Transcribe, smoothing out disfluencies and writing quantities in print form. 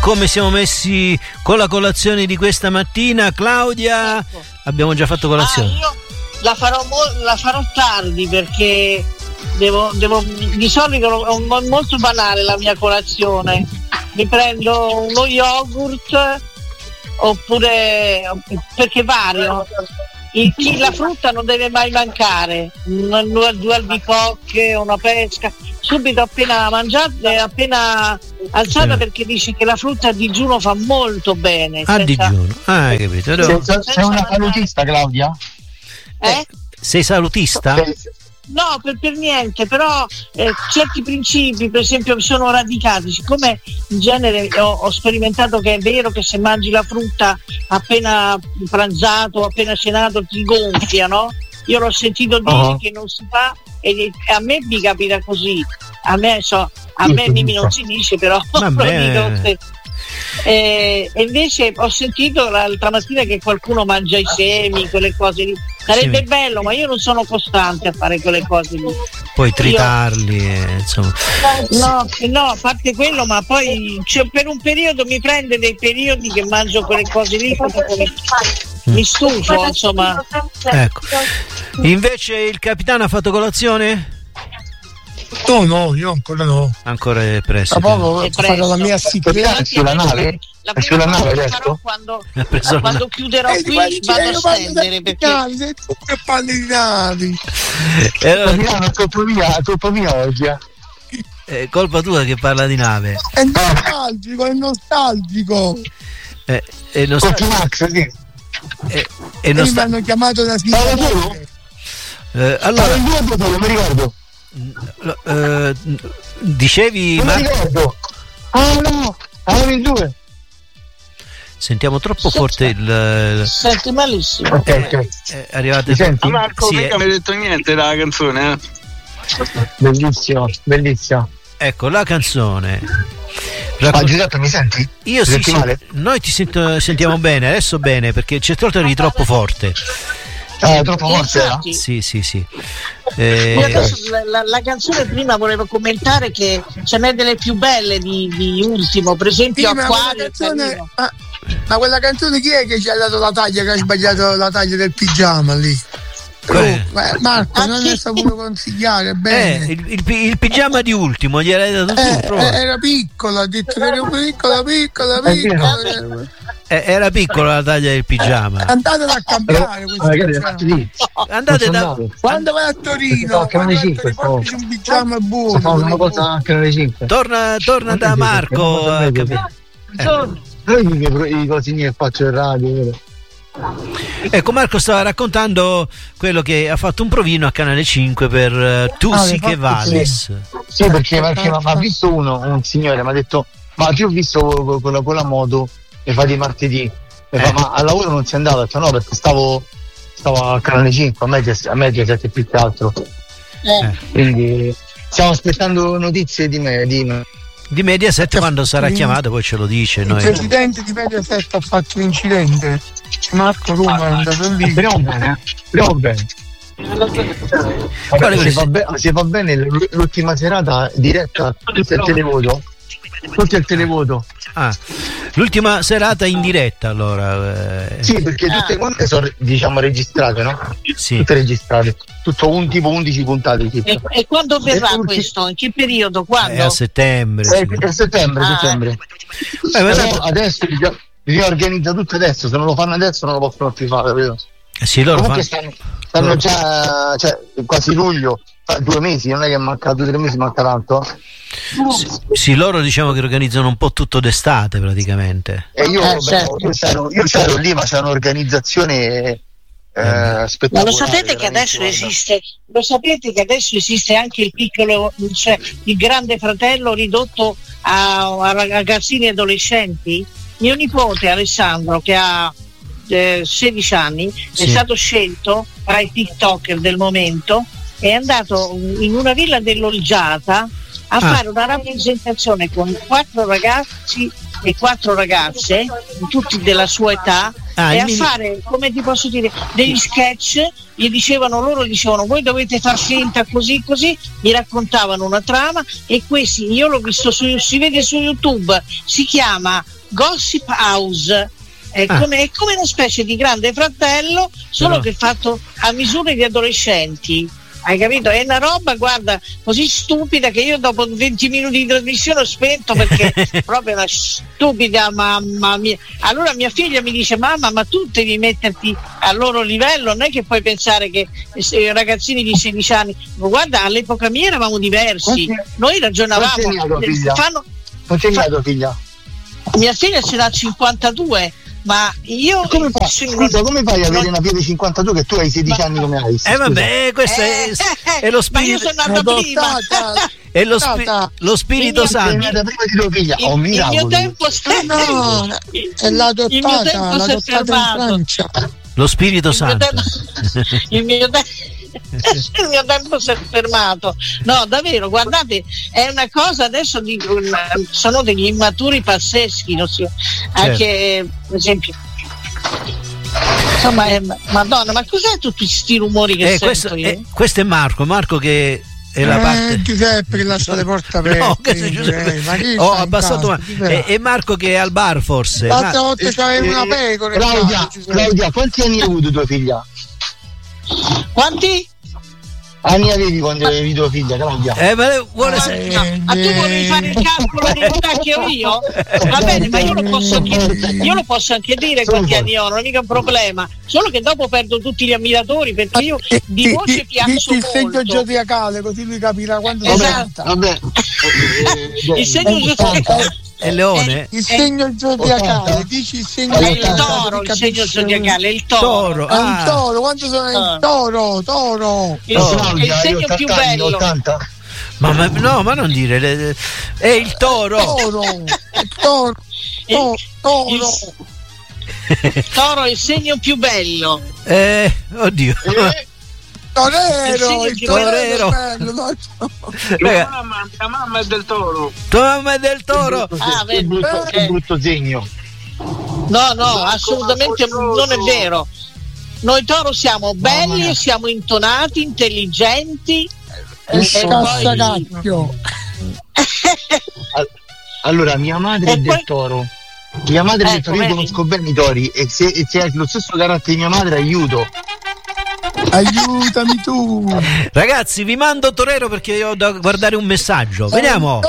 come siamo messi con la colazione di questa mattina. Claudia, ecco. Abbiamo già fatto colazione. Io la farò tardi perché devo di solito è molto banale la mia colazione. Mi prendo uno yogurt oppure perché vario. La frutta non deve mai mancare, due albicocche, una pesca, subito appena mangiata, appena alzata, perché dice che la frutta a digiuno fa molto bene. A digiuno, hai capito? Sei una salutista, Claudia? Sei salutista? No, per niente, però certi principi, per esempio, sono radicati. Siccome in genere ho sperimentato che è vero che se mangi la frutta appena pranzato, appena cenato, ti gonfia, no? Io l'ho sentito dire che non si fa, e a me mi capita così. A me Mimmi non si dice, però lo dico. E invece ho sentito l'altra mattina che qualcuno mangia i semi, quelle cose lì. Sarebbe bello, ma io non sono costante a fare quelle cose lì. Puoi tritarli, insomma. No, a parte quello, ma poi per un periodo mi prende dei periodi che mangio quelle cose lì, mi stufo, insomma. Ecco. Invece il capitano ha fatto colazione? No, io ancora no. Ancora è presto. Farò la mia sicurezza sulla nave. La prima cosa che farò quando chiuderò qui vado a stendere, perché che parli di navi. È colpa mia oggi. È colpa tua che parla di nave. È nostalgico. È nostalgico. Max, sì. Mi hanno chiamato da Sicilia. Allora, non mi ricordo. Dicevi, non mi ricordo. No, avevo il 2. Sentiamo troppo forte il. Senti malissimo. Ok. Arrivate. Senti? Marco, mica mi hai detto niente della canzone, Bellissimo. Ecco la canzone. Giuseppe, mi senti? Io sì. Noi ti sentiamo bene, adesso bene, perché c'è stato di troppo forte. Troppo forte? Sì. Io adesso la canzone prima volevo commentare che ce n'è delle più belle di ultimo, per esempio Acquario. Ma quella canzone chi è che ci ha dato la taglia, che ha sbagliato la taglia del pigiama lì? Marco, non è saputo consigliare bene. Il pigiama di ultimo gli era dato tutto. Era piccolo, ha detto che era piccola. Era piccola la taglia del pigiama. Andatela a cambiare quando vai a Torino, porti un pigiama buono. Una cosa anche alle 5. Torna da Marco a capire. I cosini che faccio in radio, vero? Ecco, Marco stava raccontando quello che ha fatto un provino a Canale 5 per Tu sì che vales. Sì, perché mi ha visto un signore, mi ha detto: ma ti ho visto con la moto e fai di martedì. Ma al lavoro non si è andato? Ho detto no, perché stavo a Canale 5, a Mediaset più che altro. Quindi stiamo aspettando notizie di Mediaset quando sarà chiamato, poi ce lo dice. Il presidente di Mediaset ha fatto un incidente. Marco Roma è andato lì. Speriamo bene. Se va bene l'ultima serata diretta tutto il televoto. L'ultima serata in diretta, allora. Sì, perché tutte quante sono registrate, no? Sì. Tutte registrate. Tutto tipo 11 puntate. Tipo. E quando verrà questo? In che periodo? Quando? A settembre. È settembre. Adesso li organizza tutto adesso, se non lo fanno adesso non lo possono più fare, capito? Sì, loro comunque stanno già, quasi luglio, 2 mesi, non è che manca 2 o 3 mesi, manca tanto. Sì, loro diciamo che organizzano un po' tutto d'estate praticamente. E io c'ero lì, ma c'è un'organizzazione spettacolare. Ma lo sapete che adesso esiste? Lo sapete che adesso esiste anche il piccolo, cioè il grande fratello ridotto a ragazzini e adolescenti? Mio nipote Alessandro, che ha 16 anni, è stato scelto tra i TikToker del momento, è andato in una villa dell'Olgiata a fare una rappresentazione con 4 ragazzi e 4 ragazze, tutti della sua età, e a fare, come ti posso dire, degli sketch. Loro dicevano voi dovete far finta così, gli raccontavano una trama, e questi, io l'ho visto si vede su YouTube, si chiama Gossip House. È come una specie di Grande Fratello, solo che fatto a misura di adolescenti. Hai capito? È una roba, guarda, così stupida che io dopo 20 minuti di trasmissione ho spento, perché proprio una stupida, mamma mia. Allora mia figlia mi dice: mamma, ma tu devi metterti al loro livello, non è che puoi pensare che ragazzini di 16 anni, guarda, all'epoca mia eravamo diversi, noi ragionavamo. Quanti anni ha tua figlia? Mia figlia ce l'ha 52. Ma io come fai a avere una figlia di 52 che tu hai 16 anni come hai? Vabbè, questo è lo spirito. Ma io sono nata prima. È lo Spirito Santo. Prima di tua figlia. Il mio tempo è l'adottata in Francia. Lo Spirito Santo. Il mio tempo si è fermato. No, davvero, guardate, è una cosa, adesso dico, sono degli immaturi pazzeschi, anche per esempio, insomma, Madonna, ma cos'è tutti questi rumori che sento io? Questo è Marco che è la parte Giuseppe che lascia le porte aperte. No, ho abbassato. È Marco che è al bar, forse. L'altra volta c'avevi una pecora. Claudia, quanti anni hai avuto tua figlia? Quanti anni avevi quando avevi tua figlia, Claudia? Ma tu volevi fare il calcolo dell'età che ho io? Va bene, ma io lo posso anche dire quanti anni ho, non è mica un problema, solo che dopo perdo tutti gli ammiratori, perché io di voce piaccio molto. Il segno zodiacale, così lui capirà quando vabbè. Il segno zodiacale è Leone? Il segno zodiacale, dici il segno zodiacale. È il toro, il segno zodiacale, è il toro. È un toro, quanto sono il toro? Il segno più bello. 80. Ma non dire, è il toro. Toro è il segno più bello. Oddio. Torero. La mamma è del toro. Tua mamma è del toro. Che brutto segno. No, assolutamente non è vero. Noi toro siamo belli e siamo intonati, intelligenti. Allora, mia madre è del toro. Mia madre è del toro, io conosco bene i tori, e se hai lo stesso carattere di mia madre, aiutami tu. Ragazzi, vi mando Torero perché ho da guardare un messaggio. Vediamo.